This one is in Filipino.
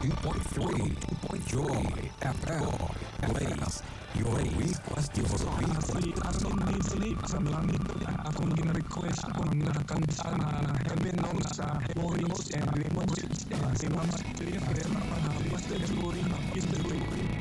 92.3 Joy FM. Place your request your akong gina-request akong nakakanta na Heaven Knows sa Orange and Lemon si Mama Clef basta jury